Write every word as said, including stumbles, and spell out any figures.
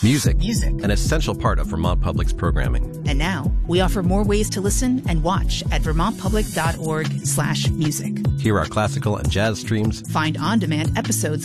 Music. Music. An essential part of Vermont Public's programming. And now we offer more ways to listen and watch at vermontpublic.org slash music. Hear our classical and jazz streams. Find on-demand episodes